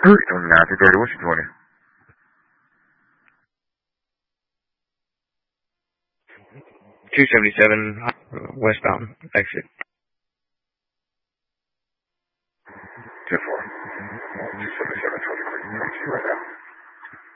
On 9:30, what's your 20? westbound exit. 10-4. 277, 20 right now.